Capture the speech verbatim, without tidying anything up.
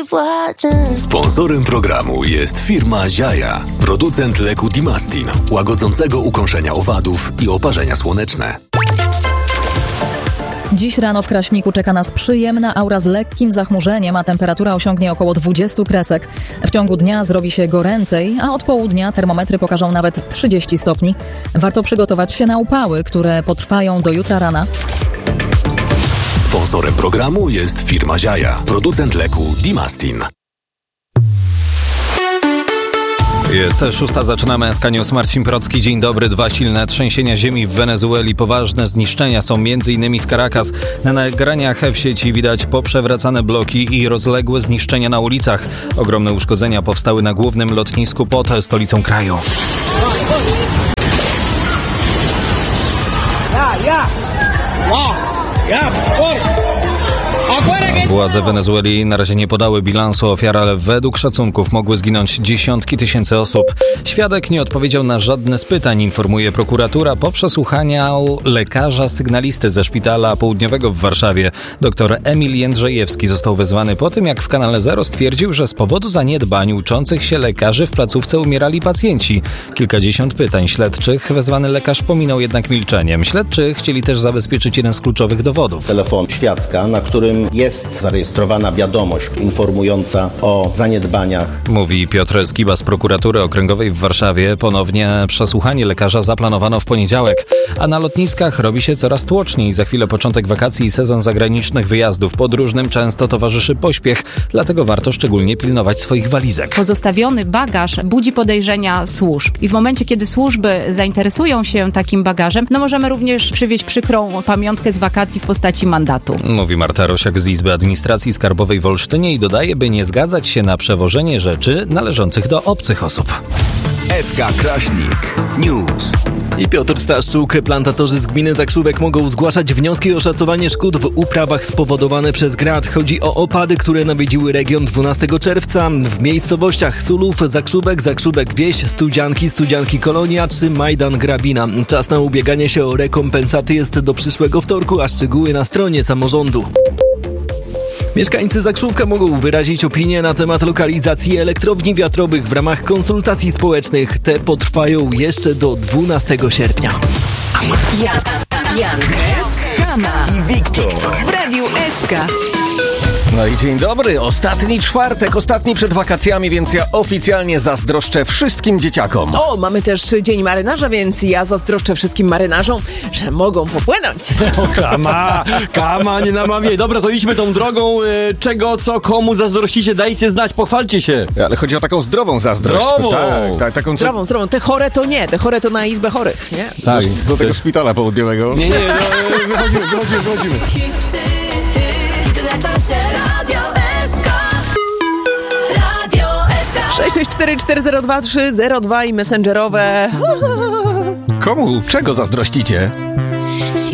Sponsorem programu jest firma Ziaja, producent leku Dimastin, łagodzącego ukąszenia owadów i oparzenia słoneczne. Dziś rano w Kraśniku czeka nas przyjemna aura z lekkim zachmurzeniem, a temperatura osiągnie około dwadzieścia kresek. W ciągu dnia zrobi się goręcej, a od południa termometry pokażą nawet trzydzieści stopni. Warto przygotować się na upały, które potrwają do jutra rana. Sponsorem programu jest firma Ziaja, producent leku Dimastin. Jest szósta, zaczynamy S K News. Marcin Procki, dzień dobry. Dwa silne trzęsienia ziemi w Wenezueli. Poważne zniszczenia są m.in. w Caracas. Na nagraniach w sieci widać poprzewracane bloki i rozległe zniszczenia na ulicach. Ogromne uszkodzenia powstały na głównym lotnisku pod stolicą kraju. Ja, ja! No! Ja! Władze Wenezueli na razie nie podały bilansu ofiar, ale według szacunków mogły zginąć dziesiątki tysięcy osób. Świadek nie odpowiedział na żadne z pytań, informuje prokuratura po przesłuchaniu lekarza sygnalisty ze szpitala południowego w Warszawie. Doktor Emil Jędrzejewski został wezwany po tym, jak w Kanale Zero stwierdził, że z powodu zaniedbań uczących się lekarzy w placówce umierali pacjenci. Kilkadziesiąt pytań śledczych wezwany lekarz pominął jednak milczeniem. Śledczy chcieli też zabezpieczyć jeden z kluczowych dowodów. Telefon świadka, na którym jest zarejestrowana wiadomość informująca o zaniedbaniach. Mówi Piotr Skiba z prokuratury okręgowej w Warszawie. Ponownie przesłuchanie lekarza zaplanowano w poniedziałek, a na lotniskach robi się coraz tłoczniej. Za chwilę początek wakacji i sezon zagranicznych wyjazdów. Podróżnym często towarzyszy pośpiech, dlatego warto szczególnie pilnować swoich walizek. Pozostawiony bagaż budzi podejrzenia służb i w momencie, kiedy służby zainteresują się takim bagażem, no możemy również przywieźć przykrą pamiątkę z wakacji w postaci mandatu. Mówi Marta Rosiak z Izby Administracji Skarbowej w Olsztynie i dodaje, by nie zgadzać się na przewożenie rzeczy należących do obcych osób. S K Kraśnik News. I Piotr Staszczuk. Plantatorzy z gminy Zakrzówek mogą zgłaszać wnioski o szacowanie szkód w uprawach spowodowane przez grad. Chodzi o opady, które nawiedziły region dwunastego czerwca w miejscowościach Sulów, Zakrzówek, Zakrzówek Wieś, Studzianki, Studzianki Kolonia czy Majdan Grabina. Czas na ubieganie się o rekompensaty jest do przyszłego wtorku, a szczegóły na stronie samorządu. Mieszkańcy Zakrzówka mogą wyrazić opinię na temat lokalizacji elektrowni wiatrowych w ramach konsultacji społecznych. Te potrwają jeszcze do dwunastego sierpnia. Jan, Jan, Kama i Wiktor w Radiu S K. No i dzień dobry, ostatni czwartek, ostatni przed wakacjami, więc ja oficjalnie zazdroszczę wszystkim dzieciakom. O, mamy też Dzień Marynarza, więc ja zazdroszczę wszystkim marynarzom, że mogą popłynąć. O, kama, kama, nie namawiaj. Dobra, to idźmy tą drogą. Czego, co, komu zazdrościcie, dajcie znać, pochwalcie się. Ale chodzi o taką zdrową zazdrość. Zdrową. Tak, tak, taką zdrową, zdrową. Te chore to nie, te chore to na Izbę Chorych, nie? Tak, do tego szpitala południowego. Nie, nie, no, wychodzimy, wychodzimy, wychodzimy. sześć sześć cztery cztery zero dwa trzy zero dwa i messengerowe. Komu czego zazdrościcie?